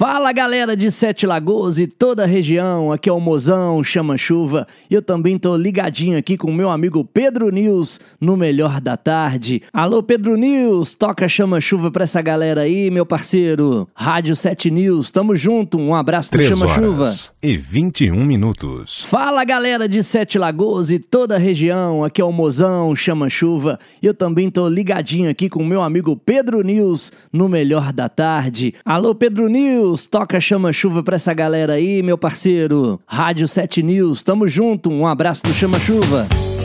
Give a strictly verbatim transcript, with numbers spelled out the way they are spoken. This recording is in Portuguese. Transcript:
Fala galera de Sete Lagoas e toda a região, aqui é o Mozão Chama Chuva e eu também tô ligadinho aqui com o meu amigo Pedro News no Melhor da Tarde. Alô Pedro News, toca Chama Chuva pra essa galera aí, meu parceiro. Rádio Sete News, tamo junto, um abraço do Chama Chuva. E vinte e um minutos. Fala galera de Sete Lagoas e toda a região, aqui é o Mozão Chama Chuva e eu também tô ligadinho aqui com o meu amigo Pedro News no Melhor da Tarde. Alô Pedro News, toca Chama Chuva pra essa galera aí, meu parceiro. Rádio Sete News, tamo junto, um abraço do Chama Chuva.